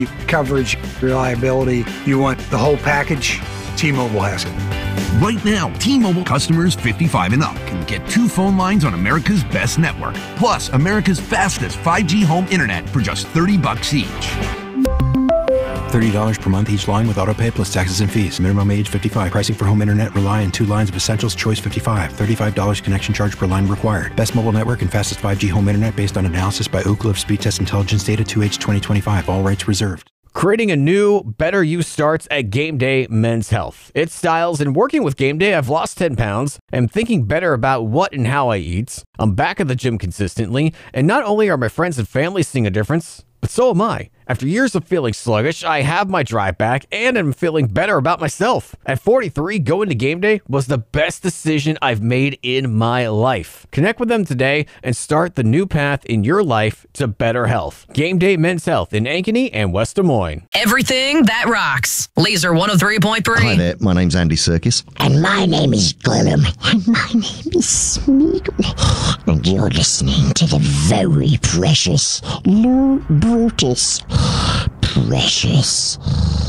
coverage, reliability. You want the whole package? T-Mobile has it. Right now, T-Mobile customers 55 and up can get 2 phone lines on America's best network, plus America's fastest 5G home internet for just $30 each. $30 per month each line with autopay plus taxes and fees. Minimum age 55. Pricing for home internet rely on 2 lines of Essentials. Choice 55. $35 connection charge per line required. Best mobile network and fastest 5G home internet based on analysis by Ookla of Speed Test Intelligence data 2H 2025. All rights reserved. Creating a new, better you starts at Game Day Men's Health. It's styles, and working with Game Day, I've lost 10 pounds. I'm thinking better about what and how I eat. I'm back at the gym consistently, and not only are my friends and family seeing a difference, but so am I. After years of feeling sluggish, I have my drive back and I'm feeling better about myself. At 43, going to Game Day was the best decision I've made in my life. Connect with them today and start the new path in your life to better health. Game Day Men's Health in Ankeny and West Des Moines. Everything that rocks. Laser 103.3. Hi there, my name's Andy Serkis. And my name is Gollum. And my name is Smeagol. And you're listening to the very precious Lou Brutus. Precious.